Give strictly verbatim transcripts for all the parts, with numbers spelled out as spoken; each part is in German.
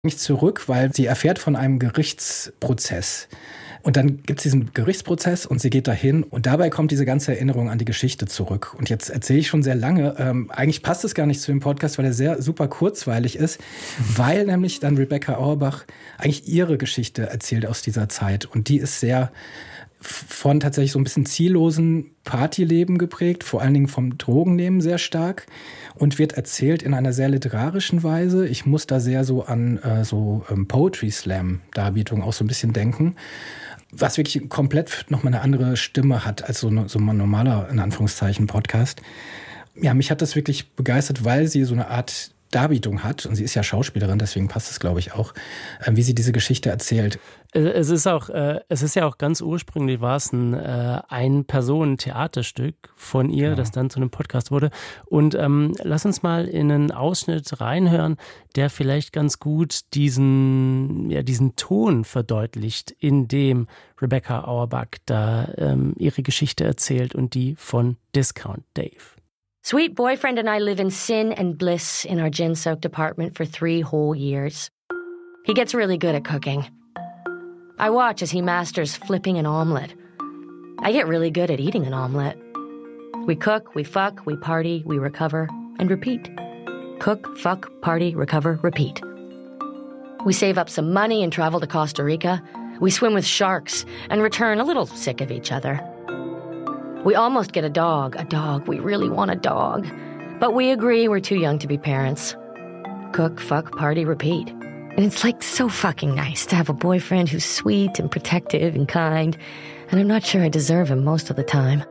nicht zurück, weil sie erfährt von einem Gerichtsprozess. Und dann gibt es diesen Gerichtsprozess und sie geht dahin und dabei kommt diese ganze Erinnerung an die Geschichte zurück. Und jetzt erzähle ich schon sehr lange. Ähm, eigentlich passt es gar nicht zu dem Podcast, weil er sehr super kurzweilig ist, weil nämlich dann Rebecca Auerbach eigentlich ihre Geschichte erzählt aus dieser Zeit. Und die ist sehr von tatsächlich so ein bisschen ziellosen Partyleben geprägt, vor allen Dingen vom Drogennehmen sehr stark und wird erzählt in einer sehr literarischen Weise. Ich muss da sehr so an äh, so ähm, Poetry Slam Darbietungen auch so ein bisschen denken, was wirklich komplett nochmal eine andere Stimme hat als so, so ein normaler, in Anführungszeichen, Podcast. Ja, mich hat das wirklich begeistert, weil sie so eine Art Darbietung hat, und sie ist ja Schauspielerin, deswegen passt es, glaube ich, auch, äh, wie sie diese Geschichte erzählt. Es ist auch, äh, es ist ja auch ganz ursprünglich war es ein äh, Ein-Personen-Theaterstück von ihr, genau, das dann zu einem Podcast wurde. Und ähm, lass uns mal in einen Ausschnitt reinhören, der vielleicht ganz gut diesen, ja, diesen Ton verdeutlicht, in dem Rebecca Auerbach da ähm, ihre Geschichte erzählt und die von Discount Dave. Sweet boyfriend and I live in sin and bliss in our gin-soaked apartment for three whole years. He gets really good at cooking. I watch as he masters flipping an omelet. I get really good at eating an omelet. We cook, we fuck, we party, we recover, and repeat. Cook, fuck, party, recover, repeat. We save up some money and travel to Costa Rica. We swim with sharks and return a little sick of each other. We almost get a dog, a dog. We really want a dog. But we agree we're too young to be parents. Cook, fuck, party, repeat. And it's like so fucking nice to have a boyfriend who's sweet and protective and kind. And I'm not sure I deserve him most of the time.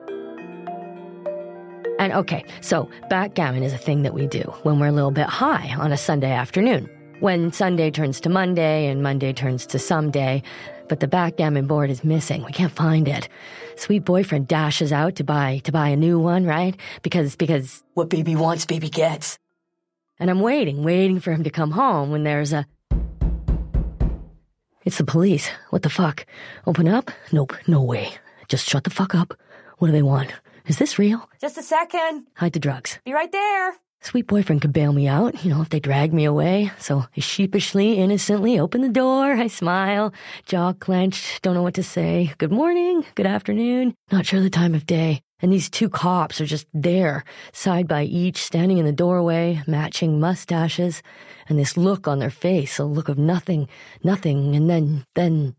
And okay, so backgammon is a thing that we do when we're a little bit high on a Sunday afternoon. When Sunday turns to Monday and Monday turns to someday, but the backgammon board is missing. We can't find it. Sweet boyfriend dashes out to buy to buy a new one, right? Because because what baby wants, baby gets. And I'm waiting, waiting for him to come home when there's a... It's the police. What the fuck? Open up? Nope, no way. Just shut the fuck up. What do they want? Is this real? Just a second. Hide the drugs. Be right there. Sweet boyfriend could bail me out, you know, if they drag me away. So I sheepishly, innocently open the door. I smile, jaw clenched, don't know what to say. Good morning, good afternoon, not sure the time of day. And these two cops are just there, side by each, standing in the doorway, matching mustaches. And this look on their face, a look of nothing, nothing. And then, then...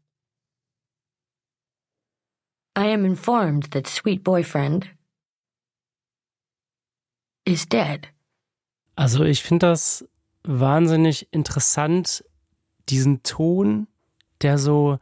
I am informed that sweet boyfriend is dead. Also ich finde das wahnsinnig interessant, diesen Ton, der so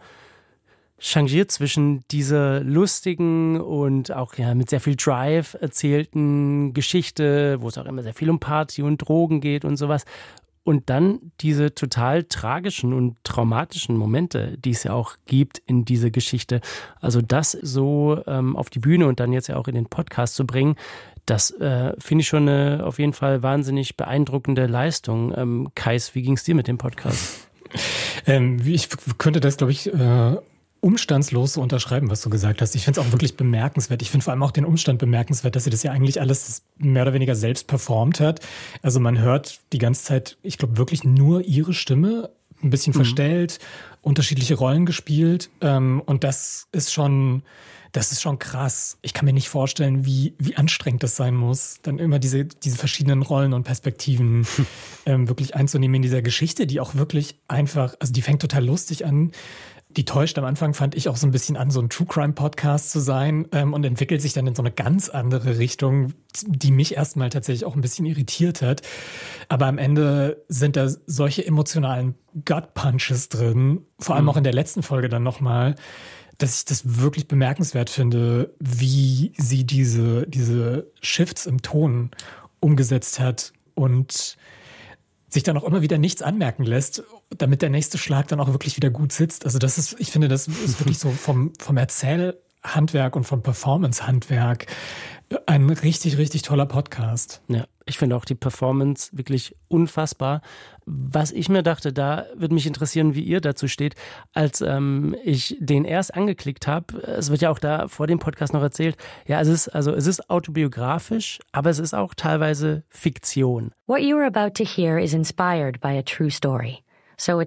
changiert zwischen dieser lustigen und auch ja mit sehr viel Drive erzählten Geschichte, wo es auch immer sehr viel um Party und Drogen geht und sowas. Und dann diese total tragischen und traumatischen Momente, die es ja auch gibt in dieser Geschichte. Also das so ähm, auf die Bühne und dann jetzt ja auch in den Podcast zu bringen, das äh, finde ich schon eine auf jeden Fall wahnsinnig beeindruckende Leistung. Ähm, Kais, wie ging es dir mit dem Podcast? ähm, ich könnte das, glaube ich, äh, umstandslos so unterschreiben, was du gesagt hast. Ich finde es auch wirklich bemerkenswert. Ich finde vor allem auch den Umstand bemerkenswert, dass sie das ja eigentlich alles mehr oder weniger selbst performt hat. Also man hört die ganze Zeit, ich glaube, wirklich nur ihre Stimme, ein bisschen mhm. verstellt, unterschiedliche Rollen gespielt. Ähm, und das ist schon... Das ist schon krass. Ich kann mir nicht vorstellen, wie, wie anstrengend das sein muss, dann immer diese, diese verschiedenen Rollen und Perspektiven ähm, wirklich einzunehmen in dieser Geschichte, die auch wirklich einfach, also die fängt total lustig an. Die täuscht am Anfang, fand ich, auch so ein bisschen an, so ein True-Crime-Podcast zu sein ähm, und entwickelt sich dann in so eine ganz andere Richtung, die mich erstmal tatsächlich auch ein bisschen irritiert hat. Aber am Ende sind da solche emotionalen Gut-Punches drin, vor allem mhm. auch in der letzten Folge dann nochmal, dass ich das wirklich bemerkenswert finde, wie sie diese, diese Shifts im Ton umgesetzt hat und sich dann auch immer wieder nichts anmerken lässt, damit der nächste Schlag dann auch wirklich wieder gut sitzt. Also das ist, ich finde, das ist wirklich so vom, vom Erzählhandwerk und vom Performance-Handwerk ein richtig, richtig toller Podcast. Ja, ich finde auch die Performance wirklich unfassbar. Was ich mir dachte, da würde mich interessieren, wie ihr dazu steht, als ähm, ich den erst angeklickt habe. Es wird ja auch da vor dem Podcast noch erzählt. Ja, es ist also es ist autobiografisch, aber es ist auch teilweise Fiktion. What you are about to hear is inspired by a true story. So it's